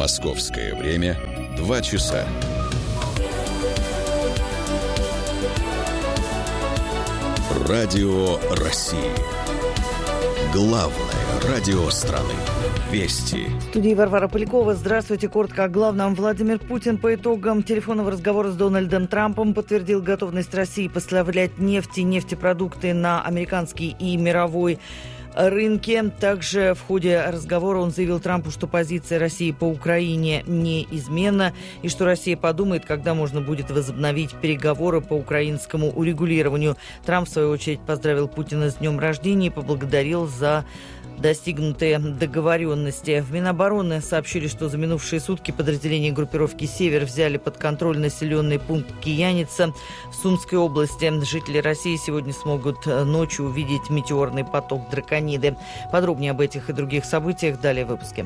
Московское время 2 часа. Радио России. Главное радио страны. Вести. В студии Варвара Полякова. Здравствуйте. Коротко о главном. Владимир Путин по итогам телефонного разговора с Дональдом Трампом подтвердил готовность России поставлять нефть и нефтепродукты на американский и мировой рынке. Также в ходе разговора он заявил Трампу, что позиция России по Украине неизменна и что Россия подумает, когда можно будет возобновить переговоры по украинскому урегулированию. Трамп, в свою очередь, поздравил Путина с днем рождения и поблагодарил за достигнутые договоренности. В Минобороны сообщили, что за минувшие сутки подразделения группировки «Север» взяли под контроль населенный пункт Кияница в Сумской области. Жители России сегодня смогут ночью увидеть метеорный поток Дракониды. Подробнее об этих и других событиях далее в выпуске.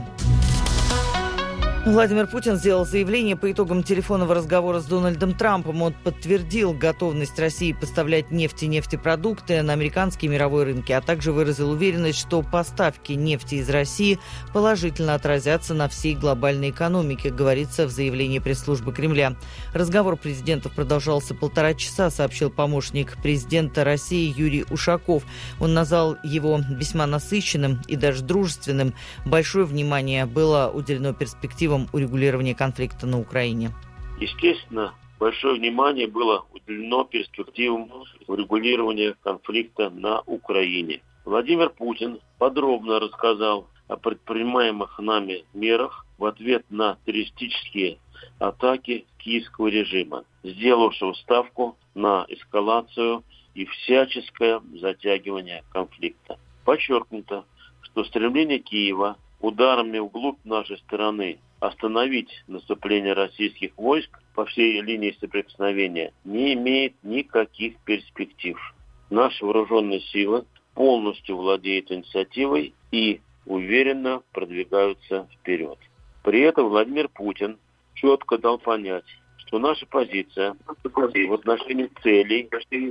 Владимир Путин сделал заявление по итогам телефонного разговора с Дональдом Трампом. Он подтвердил готовность России поставлять нефть и нефтепродукты на американские и мировой рынки, а также выразил уверенность, что поставки нефти из России положительно отразятся на всей глобальной экономике, говорится в заявлении пресс-службы Кремля. Разговор президентов продолжался 1,5 часа, сообщил помощник президента России Юрий Ушаков. Он назвал его весьма насыщенным и даже дружественным. Большое внимание было уделено перспективам урегулирования конфликта на Украине. Естественно, большое внимание было уделено перспективам урегулирования конфликта на Украине. Владимир Путин подробно рассказал о предпринимаемых нами мерах в ответ на террористические атаки киевского режима, сделавшего ставку на эскалацию и всяческое затягивание конфликта. Подчеркнуто, что стремление Киева ударами вглубь нашей страны остановить наступление российских войск по всей линии соприкосновения не имеет никаких перспектив. Наши вооруженные силы полностью владеют инициативой и уверенно продвигаются вперед. При этом Владимир Путин четко дал понять, что наша позиция в отношении целей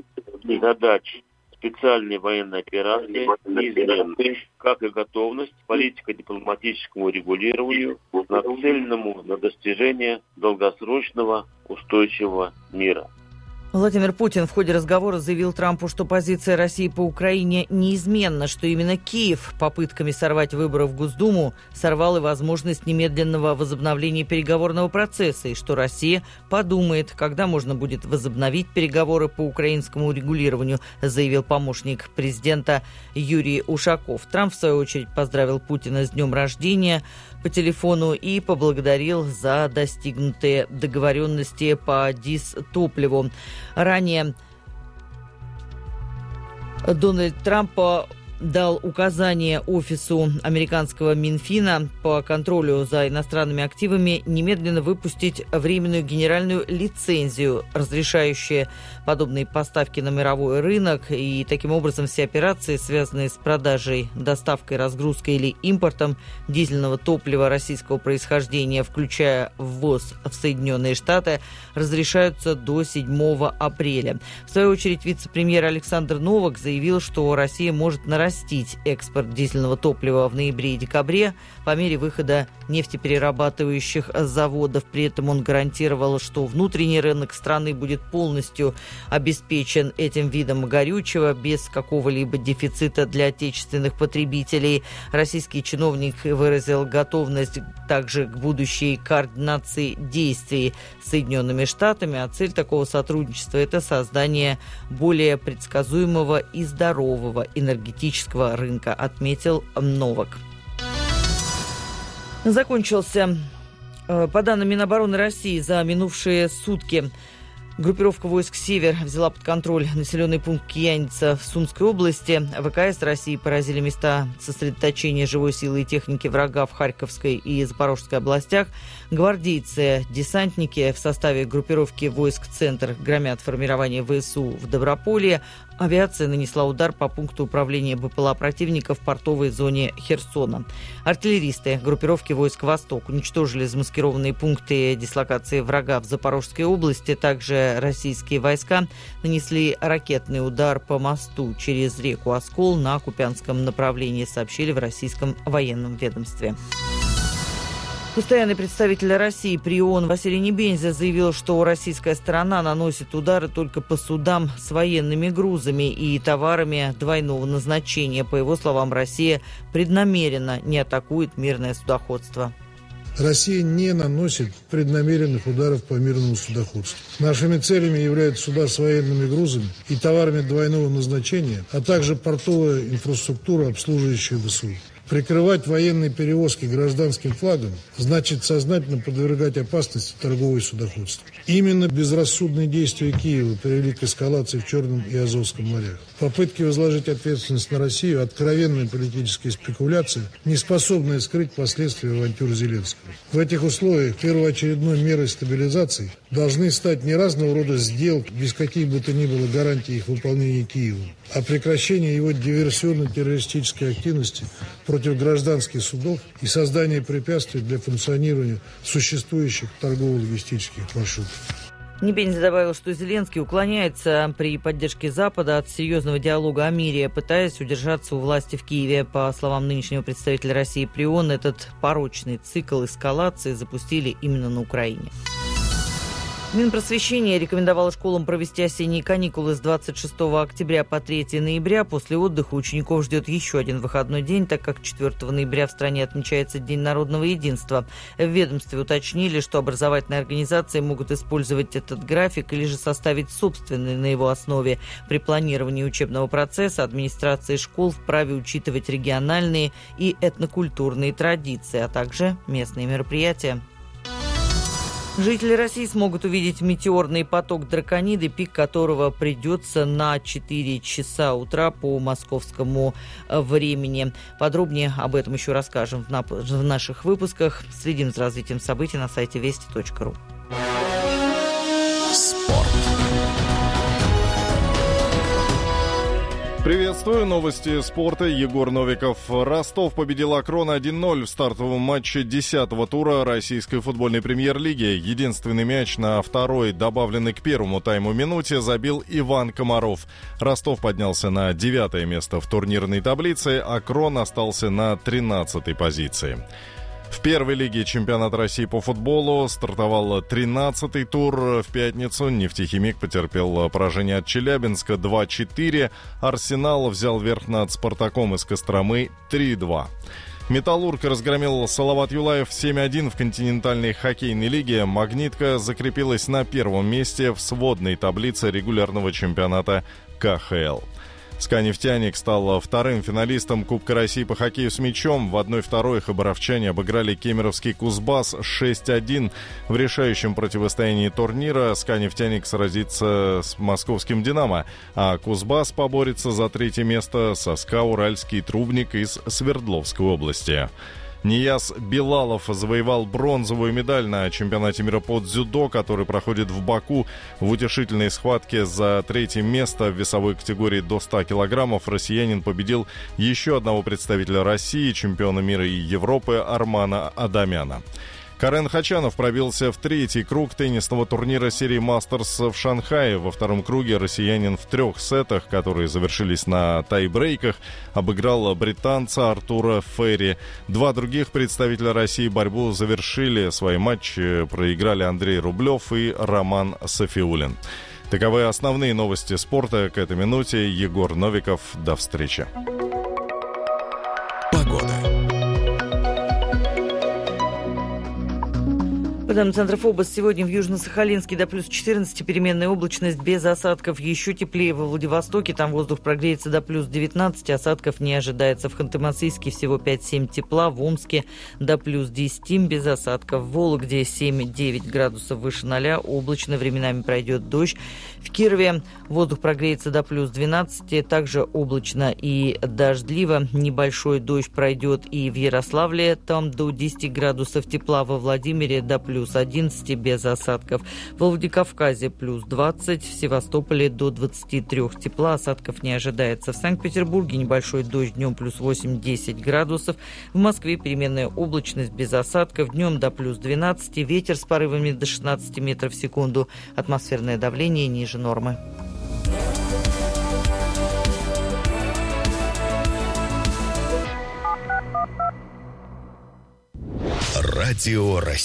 и задач специальной военной операции неизменна, как и готовность к политико-дипломатическому регулированию, нацеленному на достижение долгосрочного устойчивого мира. Владимир Путин в ходе разговора заявил Трампу, что позиция России по Украине неизменна, что именно Киев попытками сорвать выборы в Госдуму сорвал и возможность немедленного возобновления переговорного процесса, и что Россия подумает, когда можно будет возобновить переговоры по украинскому урегулированию, заявил помощник президента Юрий Ушаков. Трамп, в свою очередь, поздравил Путина с днем рождения по телефону и поблагодарил за достигнутые договоренности по дистопливу. Ранее Дональд Трамп дал указание офису американского Минфина по контролю за иностранными активами немедленно выпустить временную генеральную лицензию, разрешающую подобные поставки на мировой рынок, и таким образом все операции, связанные с продажей, доставкой, разгрузкой или импортом дизельного топлива российского происхождения, включая ввоз в Соединенные Штаты, разрешаются до 7 апреля. В свою очередь, вице-премьер Александр Новак заявил, что Россия может нарастить экспорт дизельного топлива в ноябре и декабре по мере выхода нефтеперерабатывающих заводов. При этом он гарантировал, что внутренний рынок страны будет полностью обеспечен этим видом горючего без какого-либо дефицита для отечественных потребителей. Российский чиновник выразил готовность также к будущей координации действий с Соединенными Штатами, а цель такого сотрудничества – это создание более предсказуемого и здорового энергетического рынка, отметил Новак. Закончился, по данным Минобороны России, за минувшие сутки группировка войск «Север» взяла под контроль населенный пункт Кияница в Сумской области. ВКС России поразили места сосредоточения живой силы и техники врага в Харьковской и Запорожской областях. Гвардейцы-десантники в составе группировки войск «Центр» громят формирование ВСУ в Доброполье. Авиация нанесла удар по пункту управления БПЛА противника в портовой зоне Херсона. Артиллеристы группировки войск «Восток» уничтожили замаскированные пункты дислокации врага в Запорожской области. Также российские войска нанесли ракетный удар по мосту через реку Оскол на Купянском направлении, сообщили в российском военном ведомстве. Постоянный представитель России при ООН Василий Небензя заявил, что российская сторона наносит удары только по судам с военными грузами и товарами двойного назначения. По его словам, Россия преднамеренно не атакует мирное судоходство. Россия не наносит преднамеренных ударов по мирному судоходству. Нашими целями являются суда с военными грузами и товарами двойного назначения, а также портовая инфраструктура, обслуживающая ВСУ. Прикрывать военные перевозки гражданским флагом значит сознательно подвергать опасности торговое судоходство. Именно безрассудные действия Киева привели к эскалации в Черном и Азовском морях. Попытки возложить ответственность на Россию – откровенная политическая спекуляция, не способная скрыть последствия авантюры Зеленского. В этих условиях первоочередной мерой стабилизации должны стать не разного рода сделки, без каких бы то ни было гарантий их выполнения Киевом, а прекращение его диверсионно-террористической активности против гражданских судов и создание препятствий для функционирования существующих торгово-логистических маршрутов. Небензя добавил, что Зеленский уклоняется при поддержке Запада от серьезного диалога о мире, пытаясь удержаться у власти в Киеве. По словам нынешнего представителя России при ООН, этот порочный цикл эскалации запустили именно на Украине. Минпросвещение рекомендовало школам провести осенние каникулы с 26 октября по 3 ноября. После отдыха учеников ждет еще один выходной день, так как 4 ноября в стране отмечается День народного единства. В ведомстве уточнили, что образовательные организации могут использовать этот график или же составить собственный на его основе. При планировании учебного процесса администрации школ вправе учитывать региональные и этнокультурные традиции, а также местные мероприятия. Жители России смогут увидеть метеорный поток Дракониды, пик которого придется на 4 часа утра по московскому времени. Подробнее об этом еще расскажем в наших выпусках. Следим за развитием событий на сайте вести.ру. Спорт. Приветствую. Новости спорта. Егор Новиков. Ростов победил Акрон 1-0 в стартовом матче 10-го тура российской футбольной премьер-лиги. Единственный мяч на второй, добавленный к первому тайму минуте, забил Иван Комаров. Ростов поднялся на 9-е место в турнирной таблице, Акрон остался на 13-й позиции. В первой лиге чемпионата России по футболу стартовал 13-й тур. В пятницу «Нефтехимик» потерпел поражение от Челябинска 2-4. «Арсенал» взял верх над «Спартаком» из Костромы 3-2. «Металлург» разгромил «Салават Юлаев» 7-1 в континентальной хоккейной лиге. «Магнитка» закрепилась на первом месте в сводной таблице регулярного чемпионата КХЛ. «СКА-Нефтяник» стал вторым финалистом Кубка России по хоккею с мячом. В 1-2 хабаровчане обыграли кемеровский «Кузбасс» 6-1. В решающем противостоянии турнира «СКА-Нефтяник» сразится с московским «Динамо», а «Кузбасс» поборется за 3-е место со «СКА Уральский Трубник» из Свердловской области. Нияз Билалов завоевал бронзовую медаль на чемпионате мира по дзюдо, который проходит в Баку. В утешительной схватке за 3-е место в весовой категории до 100 килограммов россиянин победил еще одного представителя России, чемпиона мира и Европы Армана Адамяна. Карен Хачанов пробился в 3-й круг теннисного турнира серии «Мастерс» в Шанхае. Во втором круге россиянин в 3 сетах, которые завершились на тайбрейках, обыграл британца Артура Ферри. 2 других представителя России борьбу завершили. Свои матчи проиграли Андрей Рублев и Роман Сафиуллин. Таковы основные новости спорта к этой минуте. Егор Новиков. До встречи. Погода. По данным центров ФОБОС, сегодня в Южно-Сахалинске до плюс 14, переменная облачность без осадков. Еще теплее во Владивостоке, там воздух прогреется до плюс 19, осадков не ожидается. В Ханты-Мансийске всего 5-7 тепла, в Омске до плюс 10 без осадков. В Вологде 7-9 градусов выше 0, облачно, временами пройдет дождь. В Кирове воздух прогреется до плюс 12, также облачно и дождливо. Небольшой дождь пройдет и в Ярославле, там до 10 градусов тепла, во Владимире до плюс 11 без осадков. В Владикавказе плюс 20, в Севастополе до 23 тепла, осадков не ожидается. В Санкт-Петербурге небольшой дождь, днем плюс 8-10 градусов. В Москве переменная облачность без осадков, днем до плюс 12, ветер с порывами до 16 метров в секунду, атмосферное давление ниже нормы. Радио России.